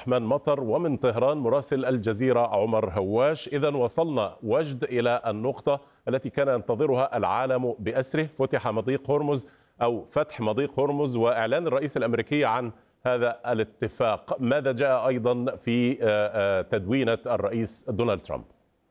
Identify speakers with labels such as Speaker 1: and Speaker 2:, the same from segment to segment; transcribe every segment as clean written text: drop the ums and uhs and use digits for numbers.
Speaker 1: الرحمن مطر، ومن طهران مراسل الجزيرة عمر هواش. إذا وصلنا وجد إلى النقطة التي كان ينتظرها العالم بأسره، فتح مضيق هرمز أو فتح مضيق هرمز وإعلان الرئيس الأمريكي عن هذا الاتفاق. ماذا جاء أيضا في تدوينة الرئيس دونالد ترامب؟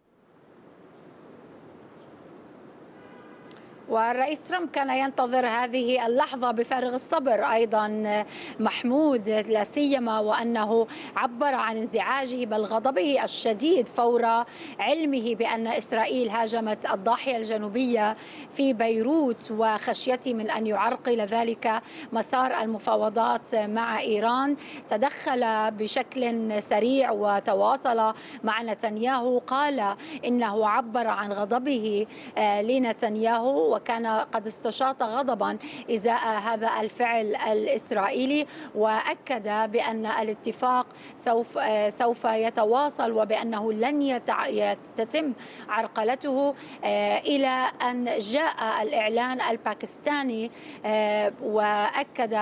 Speaker 2: والرئيس ترامب كان ينتظر هذه اللحظة بفارغ الصبر أيضا محمود، لا سيما وأنه عبر عن انزعاجه بل غضبه الشديد فور علمه بأن إسرائيل هاجمت الضاحية الجنوبية في بيروت، وخشيته من أن يعرقل ذلك مسار المفاوضات مع إيران. تدخل بشكل سريع وتواصل مع نتنياهو، قال إنه عبر عن غضبه لنتنياهو وكان قد استشاط غضبا إزاء هذا الفعل الإسرائيلي، وأكد بأن الاتفاق سوف يتواصل وبأنه لن تتم عرقلته إلى أن جاء الإعلان الباكستاني وأكد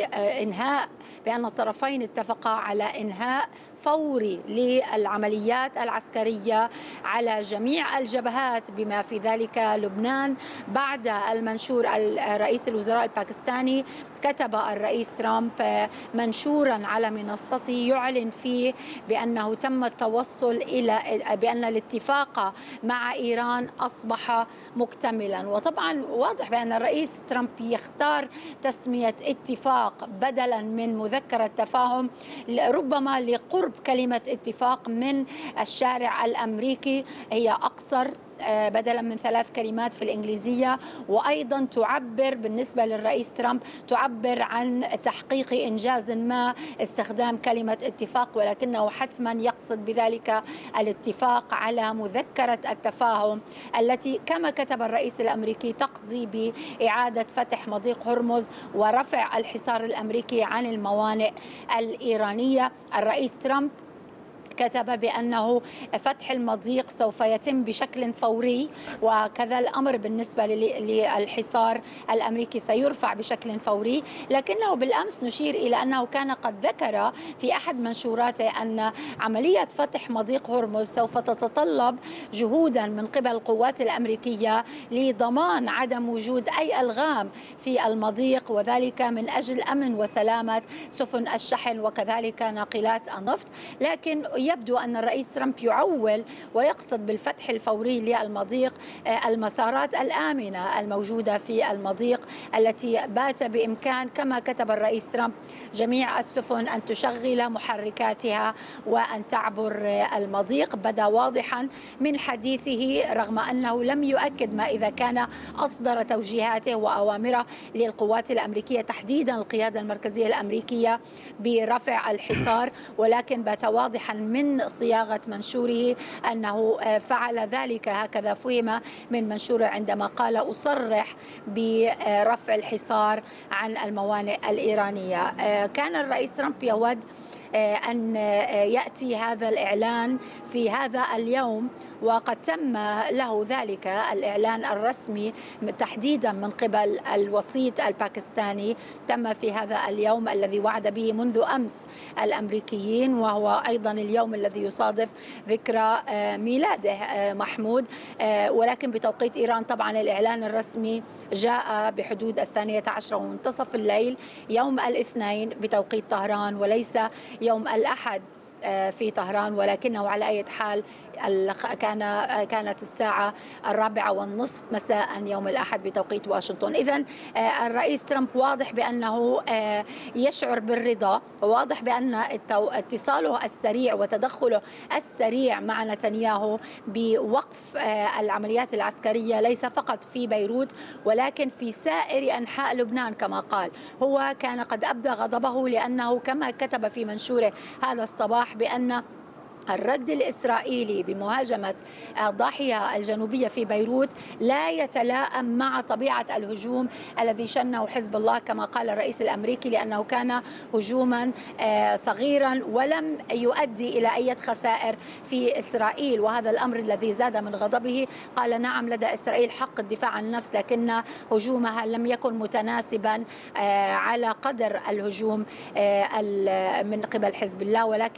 Speaker 2: بأن الطرفين اتفقا على إنهاء فوري للعمليات العسكرية على جميع الجبهات بما في ذلك لبنان. بعد المنشور، رئيس الوزراء الباكستاني كتب الرئيس ترامب منشورا على منصته يعلن فيه بأنه تم التوصل إلى بأن الاتفاق مع إيران أصبح مكتملا. وطبعا واضح بأن الرئيس ترامب يختار تسمية اتفاق بدلا من مذكرة تفاهم، ربما لقرب كلمة اتفاق من الشارع الأمريكي، هي أقصر بدلا من 3 كلمات في الإنجليزية، وأيضا تعبر بالنسبة للرئيس ترامب تعبر عن تحقيق إنجاز ما استخدام كلمة اتفاق، ولكنه حتما يقصد بذلك الاتفاق على مذكرة التفاهم التي كما كتب الرئيس الأمريكي تقضي بإعادة فتح مضيق هرمز ورفع الحصار الأمريكي عن الموانئ الإيرانية. الرئيس ترامب كتب بأنه فتح المضيق سوف يتم بشكل فوري، وكذا الأمر بالنسبة للحصار الأمريكي سيرفع بشكل فوري. لكنه بالأمس نشير إلى أنه كان قد ذكر في أحد منشوراته أن عملية فتح مضيق هرمز سوف تتطلب جهودا من قبل القوات الأمريكية لضمان عدم وجود أي ألغام في المضيق، وذلك من أجل أمن وسلامة سفن الشحن وكذلك ناقلات النفط. لكن يبدو أن الرئيس ترامب يعول ويقصد بالفتح الفوري للمضيق المسارات الآمنة الموجودة في المضيق التي بات بإمكان كما كتب الرئيس ترامب جميع السفن أن تشغل محركاتها وأن تعبر المضيق. بدا واضحا من حديثه رغم أنه لم يؤكد ما إذا كان أصدر توجيهاته وأوامره للقوات الأمريكية تحديدا القيادة المركزية الأمريكية برفع الحصار، ولكن بات واضحا من صياغة منشوره أنه فعل ذلك، هكذا فهم من منشوره عندما قال أصرح برفع الحصار عن الموانئ الإيرانية. كان الرئيس ترامب يود أن يأتي هذا الإعلان في هذا اليوم، وقد تم له ذلك الإعلان الرسمي تحديدا من قبل الوسيط الباكستاني، تم في هذا اليوم الذي وعد به منذ أمس الأمريكيين، وهو أيضا اليوم الذي يصادف ذكرى ميلاده محمود. ولكن بتوقيت إيران طبعا الإعلان الرسمي جاء بحدود 12 ومنتصف الليل يوم الاثنين بتوقيت طهران، وليس يوم الأحد في طهران، ولكنه على أي حال كانت الساعة 4:30 مساء يوم الأحد بتوقيت واشنطن. إذن الرئيس ترامب واضح بأنه يشعر بالرضا، وواضح بأن اتصاله السريع وتدخله السريع مع نتنياهو بوقف العمليات العسكرية ليس فقط في بيروت ولكن في سائر أنحاء لبنان كما قال. هو كان قد أبدى غضبه لأنه كما كتب في منشوره هذا الصباح بأن الرد الإسرائيلي بمهاجمة الضاحية الجنوبية في بيروت لا يتلائم مع طبيعة الهجوم الذي شنه حزب الله كما قال الرئيس الأمريكي، لأنه كان هجوما صغيرا ولم يؤدي إلى أي خسائر في إسرائيل، وهذا الأمر الذي زاد من غضبه. قال نعم لدى إسرائيل حق الدفاع عن النفس، لكن هجومها لم يكن متناسبا على قدر الهجوم من قبل حزب الله. ولكن